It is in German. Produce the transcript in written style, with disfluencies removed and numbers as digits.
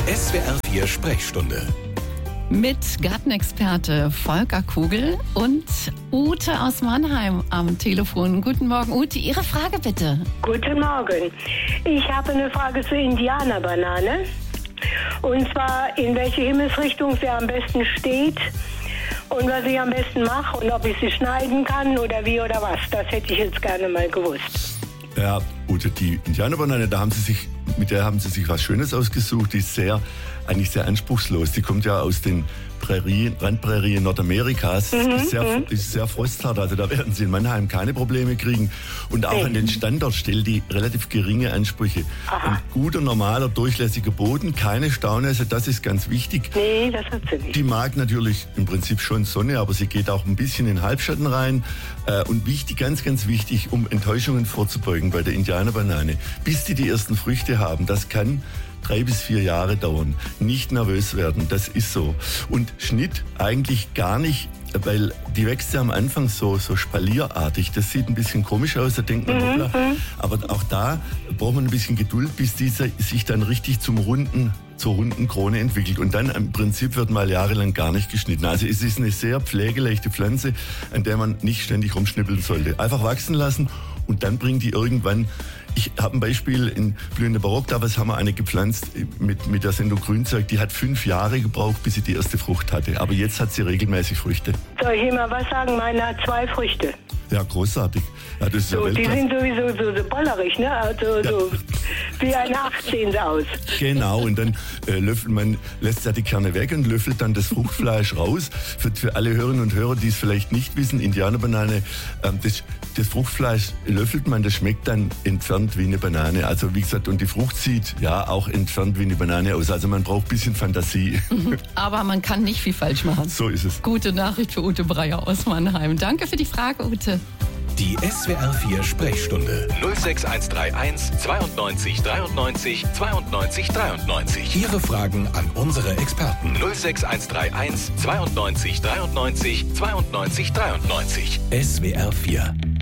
SWR 4 Sprechstunde. Mit Gartenexperte Volker Kugel und Ute aus Mannheim am Telefon. Guten Morgen, Ute. Ihre Frage bitte. Guten Morgen. Ich habe eine Frage zur Indianerbanane. Und zwar, in welche Himmelsrichtung sie am besten steht und was ich am besten mache und ob ich sie schneiden kann oder wie oder was. Das hätte ich jetzt gerne mal gewusst. Ja, Ute, die Indianerbanane, mit der haben sie sich was Schönes ausgesucht. Die ist eigentlich sehr anspruchslos. Die kommt ja aus den Randprärie Nordamerikas. Ist sehr frosthart, also da werden Sie in Mannheim keine Probleme kriegen. Und auch an den Standort stellt die relativ geringe Ansprüche. Ein guter, normaler, durchlässiger Boden, keine Staunässe, das ist ganz wichtig. Nee, das hat sie nicht. Die mag natürlich im Prinzip schon Sonne, aber sie geht auch ein bisschen in Halbschatten rein. Und wichtig, ganz, ganz wichtig, um Enttäuschungen vorzubeugen bei der Indianerbanane, bis die ersten Früchte haben, das kann 3 bis 4 Jahre dauern. Nicht nervös werden, das ist so. Und Schnitt eigentlich gar nicht, weil die wächst ja am Anfang so spalierartig. Das sieht ein bisschen komisch aus, da denkt man, hoppla. Aber auch da braucht man ein bisschen Geduld, bis dieser sich dann richtig zur runden Krone entwickelt. Und dann im Prinzip wird mal jahrelang gar nicht geschnitten. Also es ist eine sehr pflegeleichte Pflanze, an der man nicht ständig rumschnippeln sollte. Einfach wachsen lassen und dann bringt die irgendwann. Ich habe ein Beispiel in Blühende Barock, da haben wir eine gepflanzt mit der Sendung Grünzeug, die hat 5 Jahre gebraucht, bis sie die erste Frucht hatte. Aber jetzt hat sie regelmäßig Früchte. Soll ich mal was sagen? Meine hat 2 Früchte. Ja, großartig. Ja, das ist So, ja die sind sowieso so bollerig, ne? Also so wie eine 18 aus. Genau, und dann lässt ja die Kerne weg und löffelt dann das Fruchtfleisch raus. Für alle Hörerinnen und Hörer, die es vielleicht nicht wissen, Indianerbanane, das Fruchtfleisch löffelt man, das schmeckt dann entfernt wie eine Banane. Also wie gesagt, und die Frucht sieht ja auch entfernt wie eine Banane aus. Also man braucht ein bisschen Fantasie. Aber man kann nicht viel falsch machen. So ist es. Gute Nachricht für Ute Breyer aus Mannheim. Danke für die Frage, Ute. Die SWR 4 Sprechstunde 06131 92 93 92 93. Ihre Fragen an unsere Experten 06131 92 93 92 93. SWR 4